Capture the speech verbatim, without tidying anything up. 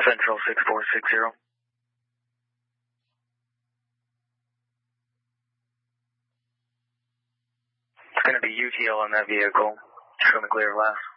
Central six four six zero. It's going to be U T L on that vehicle. Show me clear last.